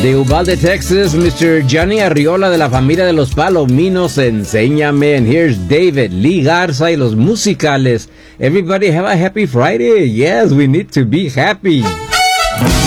De Uvalde, Texas, Mr. Johnny Arriola de la familia de los Palominos, Enséñame. And here's David Lee Garza y los musicales. Everybody have a happy Friday. Yes, we need to be happy.